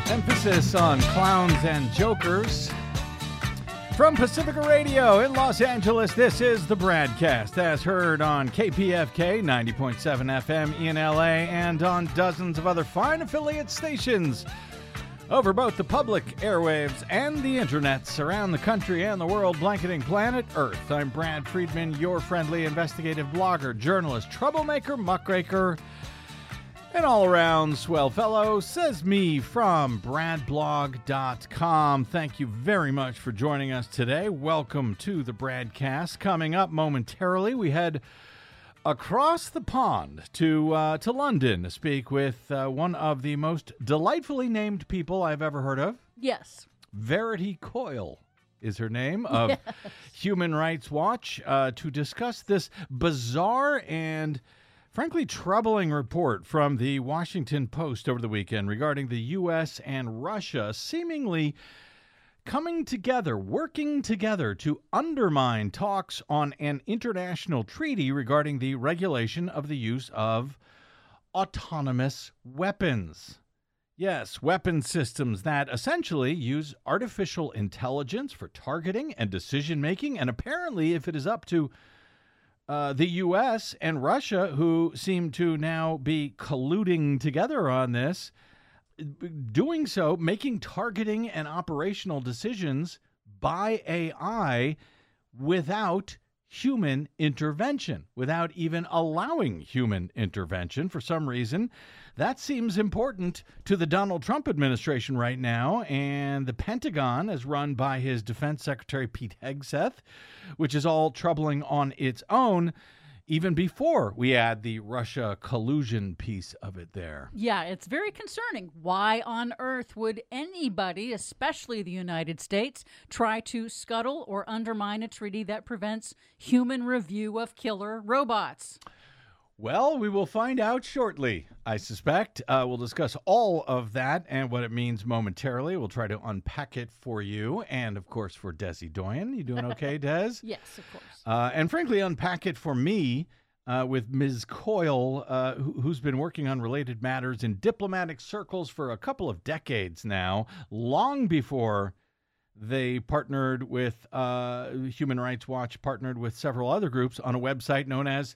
Emphasis on clowns and jokers. From Pacifica Radio in Los Angeles, this is the BradCast, as heard on KPFK 90.7 FM in LA and on dozens of other fine affiliate stations over both the public airwaves and the internets around the country and the world, blanketing planet Earth. I'm Brad Friedman, your friendly investigative blogger, journalist, troublemaker, muckraker, and all-around swell fellow, says me from bradblog.com. Thank you very much for joining us today. Welcome to the BradCast. Coming up momentarily, we head across the pond to London to speak with one of the most delightfully named people I've ever heard of. Yes. Verity Coyle is her name, of Human Rights Watch, to discuss this bizarre and frankly troubling report from the Washington Post over the weekend regarding the U.S. and Russia seemingly coming together, working together to undermine talks on an international treaty regarding the regulation of the use of autonomous weapons. Yes, weapon systems that essentially use artificial intelligence for targeting and decision-making, and apparently, if it is up to the U.S. and Russia, who seem to now be colluding together on this, doing so, making targeting and operational decisions by AI without human intervention, without even allowing human intervention. For some reason, that seems important to the Donald Trump administration right now, and the Pentagon is run by his Defense Secretary Pete Hegseth, which is all troubling on its own, even before we add the Russia collusion piece of it there. Yeah, it's very concerning. Why on earth would anybody, especially the United States, try to scuttle or undermine a treaty that prevents human review of killer robots? Well, we will find out shortly, I suspect. We'll discuss all of that and what it means momentarily. We'll try to unpack it for you and, of course, for Desi Doyen. You doing okay, Des? Yes, of course. And frankly, unpack it for me with Ms. Coyle, who's been working on related matters in diplomatic circles for a couple of decades now, long before they partnered with Human Rights Watch, partnered with several other groups on a website known as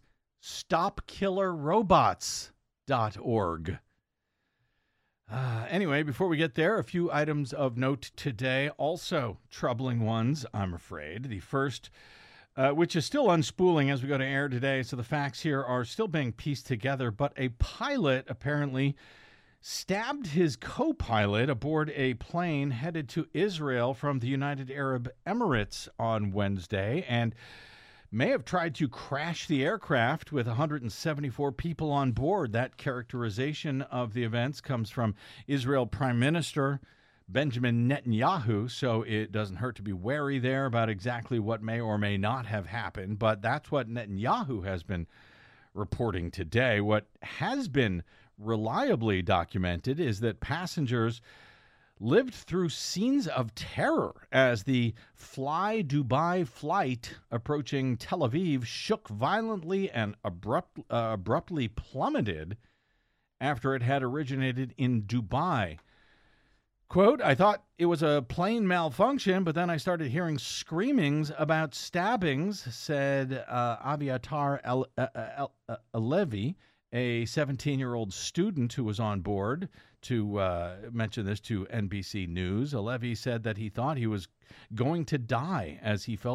StopKillerRobots.org. Anyway, before we get there, a few items of note today. Also troubling ones, I'm afraid. The first, which is still unspooling as we go to air today, so the facts here are still being pieced together, but a pilot apparently stabbed his co-pilot aboard a plane headed to Israel from the United Arab Emirates on Wednesday, and may have tried to crash the aircraft with 174 people on board. That characterization of the events comes from Israel Prime Minister Benjamin Netanyahu, so it doesn't hurt to be wary there about exactly what may or may not have happened, but that's what Netanyahu has been reporting today. What has been reliably documented is that passengers lived through scenes of terror as the Fly Dubai flight approaching Tel Aviv shook violently and abruptly plummeted after it had originated in Dubai. Quote, "I thought it was a plane malfunction, but then I started hearing screamings about stabbings," said Aviatar Alevi, a 17-year-old student who was on board, to mention this to NBC News. Alevi said that he thought he was going to die as he felt